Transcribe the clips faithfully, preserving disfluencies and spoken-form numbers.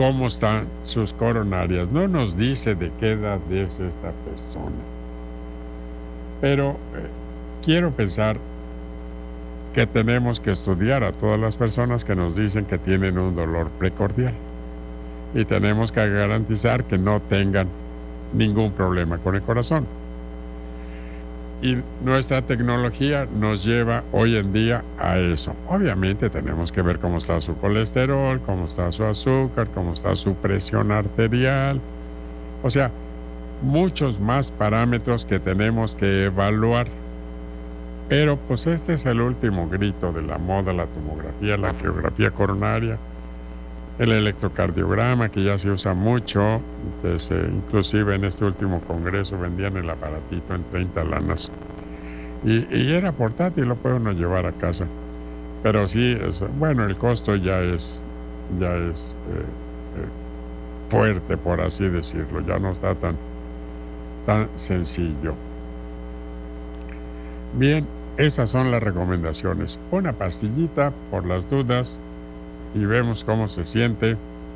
cómo están sus coronarias. No nos dice de qué edad es esta persona. Pero eh, quiero pensar que tenemos que estudiar a todas las personas que nos dicen que tienen un dolor precordial. Y tenemos que garantizar que no tengan ningún problema con el corazón. Y nuestra tecnología nos lleva hoy en día a eso. Obviamente tenemos que ver cómo está su colesterol, cómo está su azúcar, cómo está su presión arterial. O sea, muchos más parámetros que tenemos que evaluar. Pero pues este es el último grito de la moda, la tomografía, la angiografía coronaria, el electrocardiograma, que ya se usa mucho. Entonces, eh, inclusive en este último congreso vendían el aparatito en treinta lanas. Y, y era portátil, lo puede uno llevar a casa. Pero sí, es, bueno, el costo ya es, ya es eh, eh, fuerte, por así decirlo. Ya no está tan, tan sencillo. Bien, esas son las recomendaciones. Una pastillita por las dudas y vemos cómo se siente.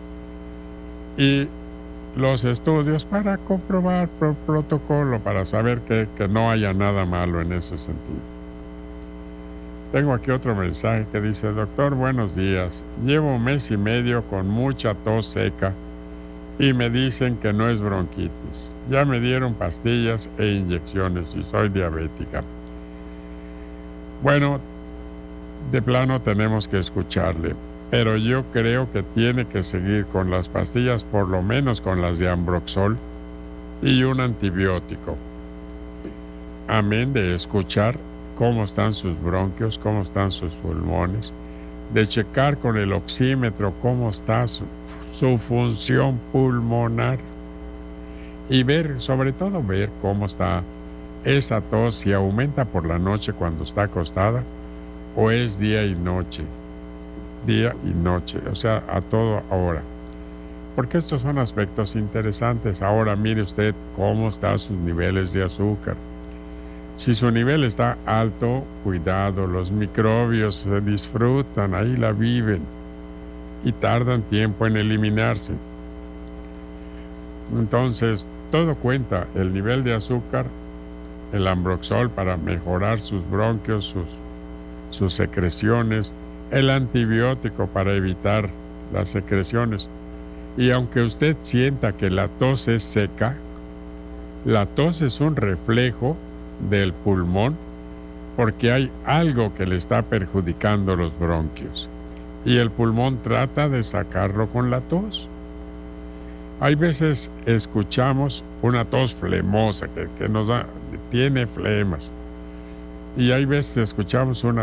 Y los estudios para comprobar por protocolo, para saber que, que no haya nada malo en ese sentido. Tengo aquí otro mensaje que dice: doctor, buenos días. Llevo un mes y medio con mucha tos seca y me dicen que no es bronquitis. Ya me dieron pastillas e inyecciones y soy diabética. Bueno, de plano tenemos que escucharle, pero yo creo que tiene que seguir con las pastillas, por lo menos con las de Ambroxol y un antibiótico. Amén de escuchar cómo están sus bronquios, cómo están sus pulmones, de checar con el oxímetro cómo está su, su función pulmonar y ver, sobre todo ver cómo está esa tos, si aumenta por la noche cuando está acostada o es día y noche, día y noche, o sea, a toda hora. Porque estos son aspectos interesantes. Ahora mire usted cómo están sus niveles de azúcar. Si su nivel está alto, cuidado, los microbios se disfrutan, ahí la viven y tardan tiempo en eliminarse. Entonces, todo cuenta, el nivel de azúcar, el Ambroxol para mejorar sus bronquios, sus, sus secreciones, el antibiótico para evitar las secreciones. Y aunque usted sienta que la tos es seca, la tos es un reflejo del pulmón porque hay algo que le está perjudicando los bronquios y el pulmón trata de sacarlo con la tos. Hay veces escuchamos una tos flemosa que, que nos da, tiene flemas, y hay veces escuchamos una